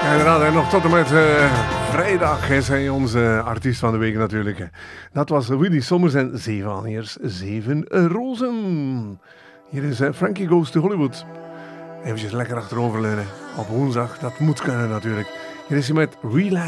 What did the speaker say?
Inderdaad, en nog tot en met vrijdag is hij onze artiest van de week natuurlijk. Dat was Willy Sommers en 7 aanheers, 7 rozen. Hier is Frankie Goes to Hollywood. Even lekker achteroverleunen op woensdag, dat moet kunnen natuurlijk. Hier is hij met Relax.